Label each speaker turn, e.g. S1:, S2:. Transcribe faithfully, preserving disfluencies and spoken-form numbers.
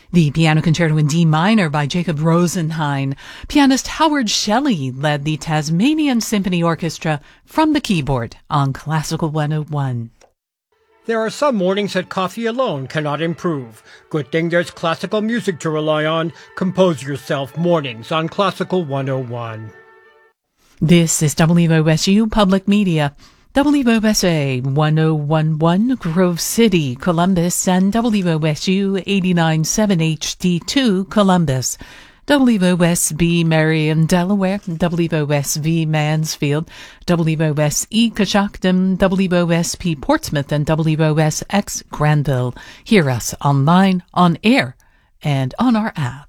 S1: The Piano Concerto in D minor by Jacob Rosenheim. Pianist Howard Shelley led the Tasmanian Symphony Orchestra from the keyboard on Classical one oh one.
S2: There are some mornings that coffee alone cannot improve. Good thing there's classical music to rely on. Compose yourself mornings on Classical one oh one.
S1: This is W O S U Public Media. W O S A one oh one point one Grove City, Columbus, and W O S U eighty-nine point seven H D two Columbus. W O S B Marion, Delaware, W O S V Mansfield, W O S E Coshocton, W O S P Portsmouth, and W O S X Granville. Hear us online, on air, and on our app.